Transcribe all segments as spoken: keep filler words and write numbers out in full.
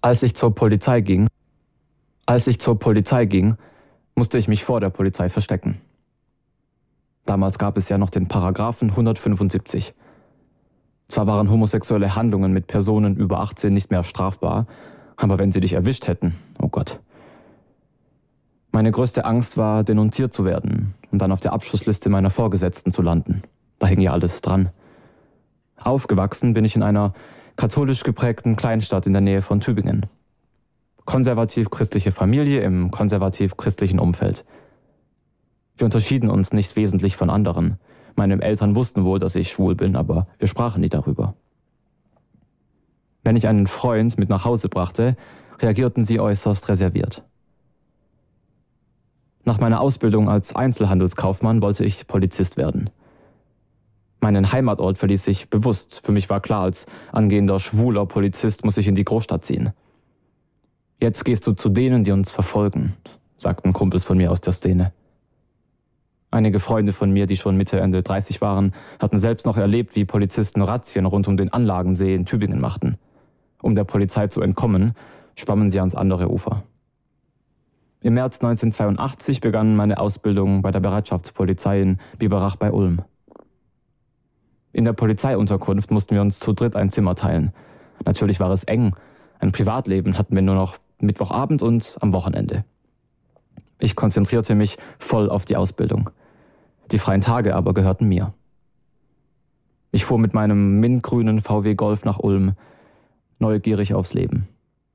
Als ich zur Polizei ging, als ich zur Polizei ging, musste ich mich vor der Polizei verstecken. Damals gab es ja noch den Paragraphen hundertfünfundsiebzig. Zwar waren homosexuelle Handlungen mit Personen über achtzehn nicht mehr strafbar, aber wenn sie dich erwischt hätten, oh Gott. Meine größte Angst war, denunziert zu werden und dann auf der Abschussliste meiner Vorgesetzten zu landen. Da hing ja alles dran. Aufgewachsen bin ich in einer katholisch geprägten Kleinstadt in der Nähe von Tübingen. Konservativ-christliche Familie im konservativ-christlichen Umfeld. Wir unterschieden uns nicht wesentlich von anderen. Meine Eltern wussten wohl, dass ich schwul bin, aber wir sprachen nie darüber. Wenn ich einen Freund mit nach Hause brachte, reagierten sie äußerst reserviert. Nach meiner Ausbildung als Einzelhandelskaufmann wollte ich Polizist werden. Meinen Heimatort verließ ich bewusst. Für mich war klar, als angehender schwuler Polizist muss ich in die Großstadt ziehen. Jetzt gehst du zu denen, die uns verfolgen, sagten Kumpels von mir aus der Szene. Einige Freunde von mir, die schon Mitte, Ende dreißig waren, hatten selbst noch erlebt, wie Polizisten Razzien rund um den Anlagensee in Tübingen machten. Um der Polizei zu entkommen, schwammen sie ans andere Ufer. Im März neunzehnhundertzweiundachtzig begann meine Ausbildung bei der Bereitschaftspolizei in Biberach bei Ulm. In der Polizeiunterkunft mussten wir uns zu dritt ein Zimmer teilen. Natürlich war es eng. Ein Privatleben hatten wir nur noch Mittwochabend und am Wochenende. Ich konzentrierte mich voll auf die Ausbildung. Die freien Tage aber gehörten mir. Ich fuhr mit meinem mintgrünen V W Golf nach Ulm, neugierig aufs Leben.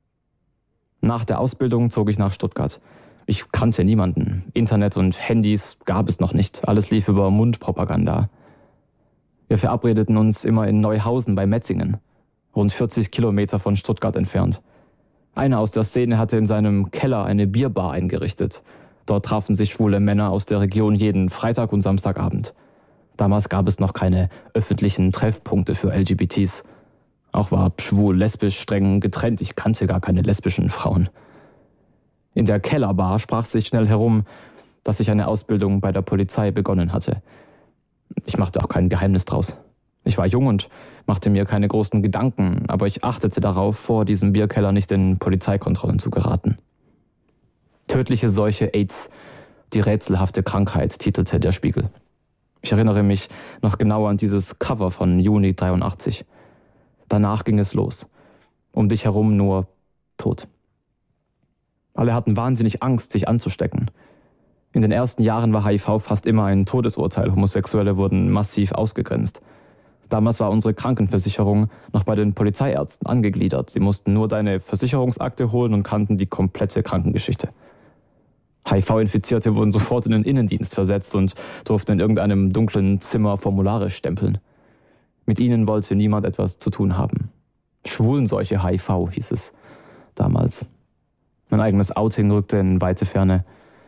Nach der Ausbildung zog ich nach Stuttgart. Ich kannte niemanden. Internet und Handys gab es noch nicht. Alles lief über Mundpropaganda. Wir verabredeten uns immer in Neuhausen bei Metzingen, rund vierzig Kilometer von Stuttgart entfernt. Einer aus der Szene hatte in seinem Keller eine Bierbar eingerichtet. Dort trafen sich schwule Männer aus der Region jeden Freitag und Samstagabend. Damals gab es noch keine öffentlichen Treffpunkte für L G B Ts. Auch war schwul-lesbisch streng getrennt. Ich kannte gar keine lesbischen Frauen. In der Kellerbar sprach sich schnell herum, dass ich eine Ausbildung bei der Polizei begonnen hatte. Ich machte auch kein Geheimnis draus. Ich war jung und machte mir keine großen Gedanken, aber ich achtete darauf, vor diesem Bierkeller nicht in Polizeikontrollen zu geraten. Tödliche Seuche AIDS, die rätselhafte Krankheit, titelte der Spiegel. Ich erinnere mich noch genau an dieses Cover von Juni dreiundachtzig. Danach ging es los. Um dich herum nur Tod. Alle hatten wahnsinnig Angst, sich anzustecken. In den ersten Jahren war H I V fast immer ein Todesurteil. Homosexuelle wurden massiv ausgegrenzt. Damals war unsere Krankenversicherung noch bei den Polizeiärzten angegliedert. Sie mussten nur deine Versicherungsakte holen und kannten die komplette Krankengeschichte. H I V-Infizierte wurden sofort in den Innendienst versetzt und durften in irgendeinem dunklen Zimmer Formulare stempeln. Mit ihnen wollte niemand etwas zu tun haben. Schwulenseuche H I V hieß es damals. Mein eigenes Outing rückte in weite Ferne.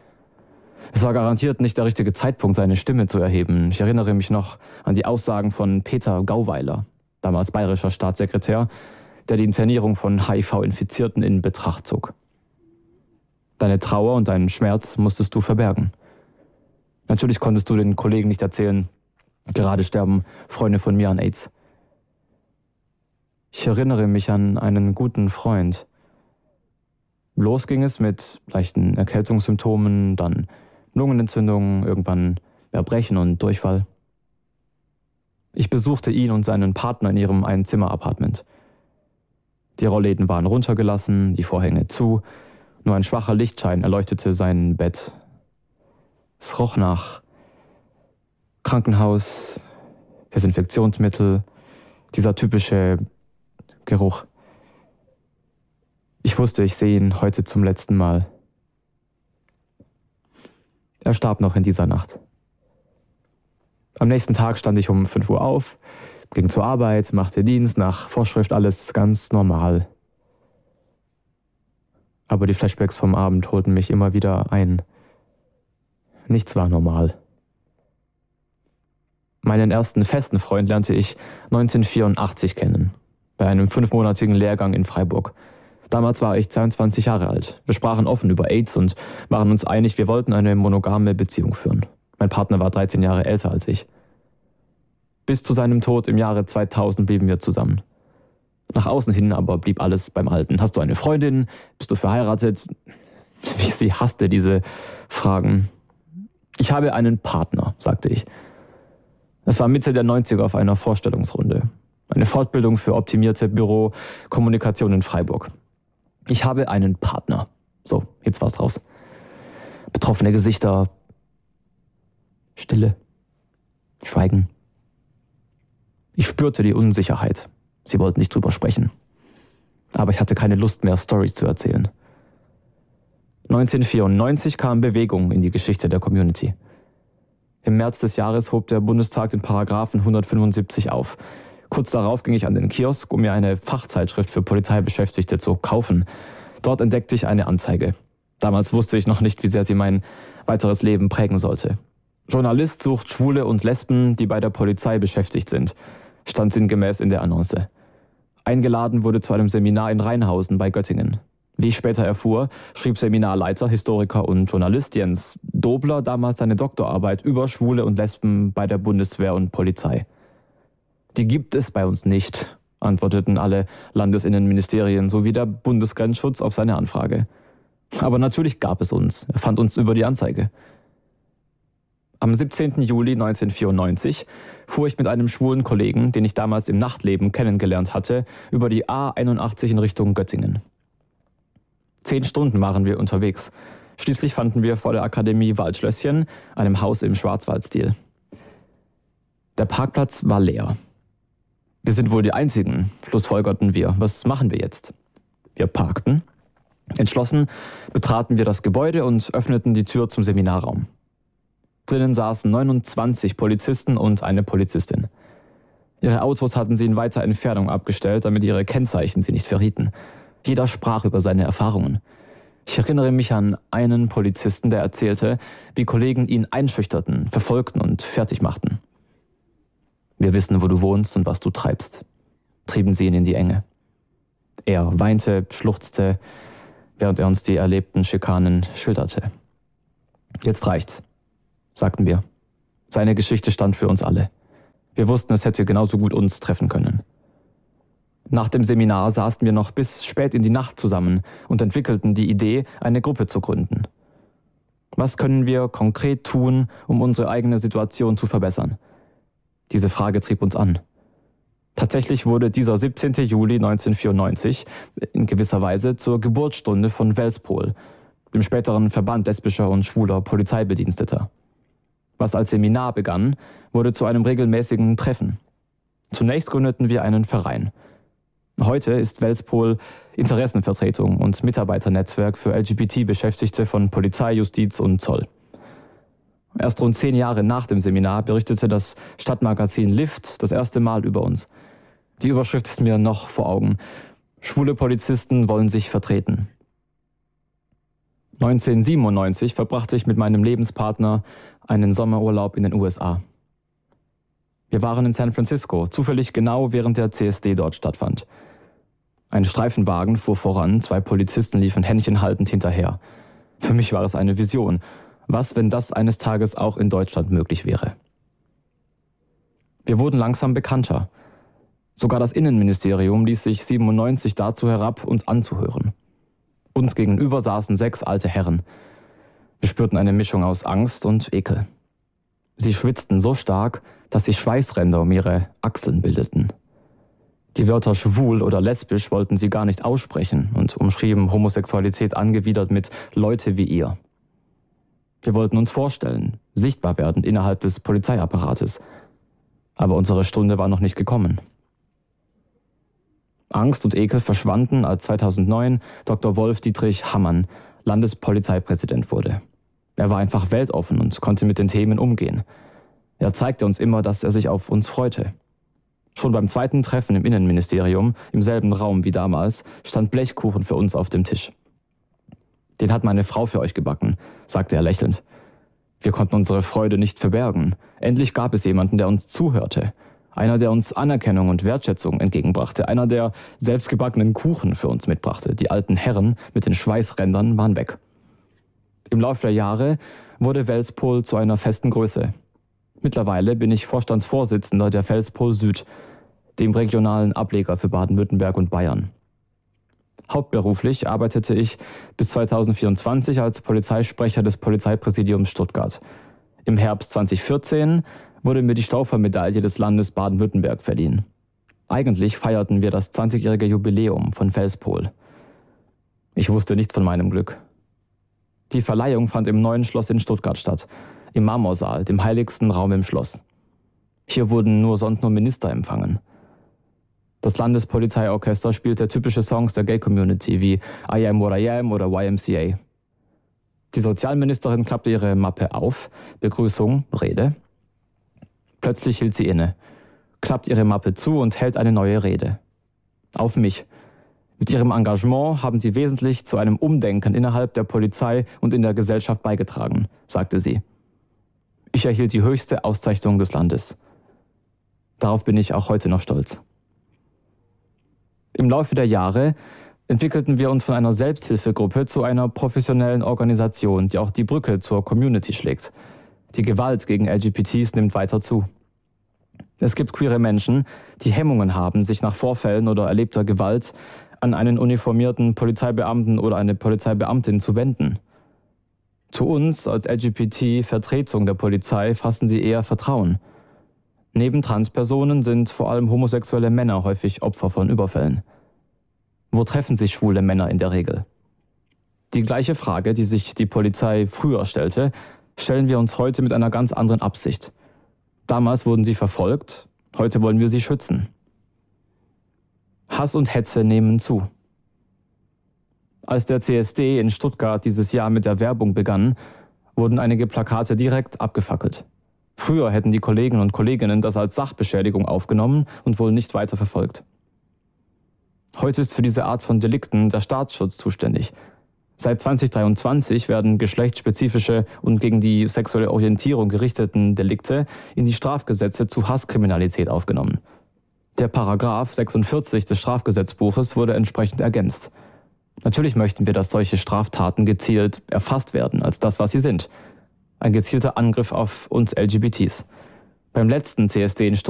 Es war garantiert nicht der richtige Zeitpunkt, seine Stimme zu erheben. Ich erinnere mich noch an die Aussagen von Peter Gauweiler, damals bayerischer Staatssekretär, der die Internierung von H I V-Infizierten in Betracht zog. Deine Trauer und deinen Schmerz musstest du verbergen. Natürlich konntest du den Kollegen nicht erzählen, gerade sterben Freunde von mir an AIDS. Ich erinnere mich an einen guten Freund. Los ging es mit leichten Erkältungssymptomen, dann Lungenentzündung, irgendwann Erbrechen und Durchfall. Ich besuchte ihn und seinen Partner in ihrem Einzimmer-Apartment. Die Rollläden waren runtergelassen, die Vorhänge zu, nur ein schwacher Lichtschein erleuchtete sein Bett. Es roch nach Krankenhaus, Desinfektionsmittel, dieser typische Geruch. Ich wusste, ich sehe ihn heute zum letzten Mal. Er starb noch in dieser Nacht. Am nächsten Tag stand ich um fünf Uhr auf, ging zur Arbeit, machte Dienst, nach Vorschrift alles ganz normal. Aber die Flashbacks vom Abend holten mich immer wieder ein. Nichts war normal. Meinen ersten festen Freund lernte ich neunzehnhundertvierundachtzig kennen, bei einem fünfmonatigen Lehrgang in Freiburg. Damals war ich zweiundzwanzig Jahre alt. Wir sprachen offen über AIDS und waren uns einig, wir wollten eine monogame Beziehung führen. Mein Partner war dreizehn Jahre älter als ich. Bis zu seinem Tod im Jahre zweitausend blieben wir zusammen. Nach außen hin aber blieb alles beim Alten. Hast du eine Freundin? Bist du verheiratet? Wie sie hasste diese Fragen. Ich habe einen Partner, sagte ich. Es war Mitte der neunziger auf einer Vorstellungsrunde. Eine Fortbildung für optimierte Bürokommunikation in Freiburg. Ich habe einen Partner. So, jetzt war's draus. Betroffene Gesichter. Stille. Schweigen. Ich spürte die Unsicherheit. Sie wollten nicht drüber sprechen. Aber ich hatte keine Lust mehr, Storys zu erzählen. neunzehnhundertvierundneunzig kam Bewegung in die Geschichte der Community. Im März des Jahres hob der Bundestag den Paragraphen hundertfünfundsiebzig auf. Kurz darauf ging ich an den Kiosk, um mir eine Fachzeitschrift für Polizeibeschäftigte zu kaufen. Dort entdeckte ich eine Anzeige. Damals wusste ich noch nicht, wie sehr sie mein weiteres Leben prägen sollte. Journalist sucht Schwule und Lesben, die bei der Polizei beschäftigt sind, stand sinngemäß in der Annonce. Eingeladen wurde zu einem Seminar in Rheinhausen bei Göttingen. Wie ich später erfuhr, schrieb Seminarleiter, Historiker und Journalist Jens Dobler damals seine Doktorarbeit über Schwule und Lesben bei der Bundeswehr und Polizei. Die gibt es bei uns nicht, antworteten alle Landesinnenministerien sowie der Bundesgrenzschutz auf seine Anfrage. Aber natürlich gab es uns. Er fand uns über die Anzeige. Am siebzehnten Juli neunzehnhundertvierundneunzig fuhr ich mit einem schwulen Kollegen, den ich damals im Nachtleben kennengelernt hatte, über die A einundachtzig in Richtung Göttingen. Zehn Stunden waren wir unterwegs. Schließlich fanden wir vor der Akademie Waldschlösschen, einem Haus im Schwarzwaldstil. Der Parkplatz war leer. Wir sind wohl die Einzigen, schlussfolgerten wir. Was machen wir jetzt? Wir parkten. Entschlossen betraten wir das Gebäude und öffneten die Tür zum Seminarraum. Drinnen saßen neunundzwanzig Polizisten und eine Polizistin. Ihre Autos hatten sie in weiter Entfernung abgestellt, damit ihre Kennzeichen sie nicht verrieten. Jeder sprach über seine Erfahrungen. Ich erinnere mich an einen Polizisten, der erzählte, wie Kollegen ihn einschüchterten, verfolgten und fertig machten. Wir wissen, wo du wohnst und was du treibst, trieben sie ihn in die Enge. Er weinte, schluchzte, während er uns die erlebten Schikanen schilderte. Jetzt reicht's, sagten wir. Seine Geschichte stand für uns alle. Wir wussten, es hätte genauso gut uns treffen können. Nach dem Seminar saßen wir noch bis spät in die Nacht zusammen und entwickelten die Idee, eine Gruppe zu gründen. Was können wir konkret tun, um unsere eigene Situation zu verbessern? Diese Frage trieb uns an. Tatsächlich wurde dieser siebzehnten Juli neunzehnhundertvierundneunzig in gewisser Weise zur Geburtsstunde von Welspol, dem späteren Verband lesbischer und schwuler Polizeibediensteter. Was als Seminar begann, wurde zu einem regelmäßigen Treffen. Zunächst gründeten wir einen Verein. Heute ist Welspol Interessenvertretung und Mitarbeiternetzwerk für L G B T-Beschäftigte von Polizei, Justiz und Zoll. Erst rund zehn Jahre nach dem Seminar berichtete das Stadtmagazin Lift das erste Mal über uns. Die Überschrift ist mir noch vor Augen. Schwule Polizisten wollen sich vertreten. neunzehnhundertsiebenundneunzig verbrachte ich mit meinem Lebenspartner einen Sommerurlaub in den U S A. Wir waren in San Francisco, zufällig genau während der C S D dort stattfand. Ein Streifenwagen fuhr voran, zwei Polizisten liefen händchenhaltend hinterher. Für mich war es eine Vision. Was, wenn das eines Tages auch in Deutschland möglich wäre? Wir wurden langsam bekannter. Sogar das Innenministerium ließ sich siebenundneunzig dazu herab, uns anzuhören. Uns gegenüber saßen sechs alte Herren. Wir spürten eine Mischung aus Angst und Ekel. Sie schwitzten so stark, dass sich Schweißränder um ihre Achseln bildeten. Die Wörter schwul oder lesbisch wollten sie gar nicht aussprechen und umschrieben Homosexualität angewidert mit Leute wie ihr. Wir wollten uns vorstellen, sichtbar werden innerhalb des Polizeiapparates. Aber unsere Stunde war noch nicht gekommen. Angst und Ekel verschwanden, als zweitausendneun Doktor Wolf Dietrich Hammann Landespolizeipräsident wurde. Er war einfach weltoffen und konnte mit den Themen umgehen. Er zeigte uns immer, dass er sich auf uns freute. Schon beim zweiten Treffen im Innenministerium, im selben Raum wie damals, stand Blechkuchen für uns auf dem Tisch. Den hat meine Frau für euch gebacken, sagte er lächelnd. Wir konnten unsere Freude nicht verbergen. Endlich gab es jemanden, der uns zuhörte. Einer, der uns Anerkennung und Wertschätzung entgegenbrachte. Einer, der selbstgebackenen Kuchen für uns mitbrachte. Die alten Herren mit den Schweißrändern waren weg. Im Laufe der Jahre wurde Welspol zu einer festen Größe. Mittlerweile bin ich Vorstandsvorsitzender der Welspol Süd. dem regionalen Ableger für Baden-Württemberg und Bayern. Hauptberuflich arbeitete ich bis zweitausendvierundzwanzig als Polizeisprecher des Polizeipräsidiums Stuttgart. Im Herbst zweitausendvierzehn wurde mir die Staufer-Medaille des Landes Baden-Württemberg verliehen. Eigentlich feierten wir das zwanzigjährige Jubiläum von Felspol. Ich wusste nicht von meinem Glück. Die Verleihung fand im Neuen Schloss in Stuttgart statt, im Marmorsaal, dem heiligsten Raum im Schloss. Hier wurden nur sonst nur Minister empfangen. Das Landespolizeiorchester spielte typische Songs der Gay-Community wie I Am What I Am oder Y M C A. Die Sozialministerin klappte ihre Mappe auf, Begrüßung, Rede. Plötzlich hielt sie inne, klappt ihre Mappe zu und hält eine neue Rede. Auf mich. Mit ihrem Engagement haben sie wesentlich zu einem Umdenken innerhalb der Polizei und in der Gesellschaft beigetragen, sagte sie. Ich erhielt die höchste Auszeichnung des Landes. Darauf bin ich auch heute noch stolz. Im Laufe der Jahre entwickelten wir uns von einer Selbsthilfegruppe zu einer professionellen Organisation, die auch die Brücke zur Community schlägt. Die Gewalt gegen L G B Ts nimmt weiter zu. Es gibt queere Menschen, die Hemmungen haben, sich nach Vorfällen oder erlebter Gewalt an einen uniformierten Polizeibeamten oder eine Polizeibeamtin zu wenden. Zu uns als L G B T-Vertretung der Polizei fassen sie eher Vertrauen. Neben Transpersonen sind vor allem homosexuelle Männer häufig Opfer von Überfällen. Wo treffen sich schwule Männer in der Regel? Die gleiche Frage, die sich die Polizei früher stellte, stellen wir uns heute mit einer ganz anderen Absicht. Damals wurden sie verfolgt, heute wollen wir sie schützen. Hass und Hetze nehmen zu. Als der C S D in Stuttgart dieses Jahr mit der Werbung begann, wurden einige Plakate direkt abgefackelt. Früher hätten die Kollegen und Kolleginnen das als Sachbeschädigung aufgenommen und wohl nicht weiter verfolgt. Heute ist für diese Art von Delikten der Staatsschutz zuständig. Seit zweitausenddreiundzwanzig werden geschlechtsspezifische und gegen die sexuelle Orientierung gerichteten Delikte in die Strafgesetze zu Hasskriminalität aufgenommen. Der Paragraph sechsundvierzig des Strafgesetzbuches wurde entsprechend ergänzt. Natürlich möchten wir, dass solche Straftaten gezielt erfasst werden als das, was sie sind. Ein gezielter Angriff auf uns L G B Ts. Beim letzten C S D in Stuttgart